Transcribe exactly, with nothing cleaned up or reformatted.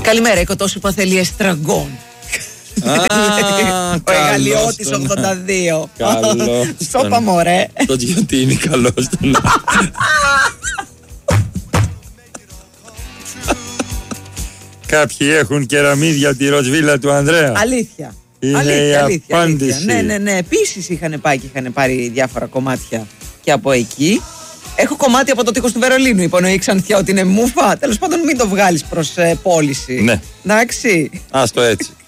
Καλημέρα, έχω τόσο που θέλει εστραγκόν. Ο Εγαλιώτης ογδόντα δύο. Σώπα μωρέ. Το Γιωτίνι καλώς τον. Κάποιοι έχουν κεραμίδια από τη Ροσβίλα του Ανδρέα. Αλήθεια. Είναι αλήθεια, η αλήθεια, απάντηση. αλήθεια. Ναι, ναι, ναι. Επίσης είχαν πάει και είχαν πάρει διάφορα κομμάτια και από εκεί. Έχω κομμάτι από το τείχος του Βερολίνου. Υπονοεί η Ξανθιά ότι είναι μούφα. Τέλος πάντων, μην το βγάλεις προς ε, πώληση. Ναι. Εντάξει. Άστο έτσι.